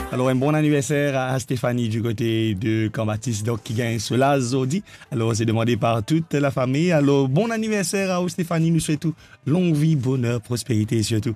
Alors, un bon anniversaire à Stéphanie du côté de Cambatis, donc qui gagne cela Zodi. Alors, c'est demandé par toute la famille. Alors, bon anniversaire à Stéphanie. Nous souhaitons longue vie, bonheur, prospérité et surtout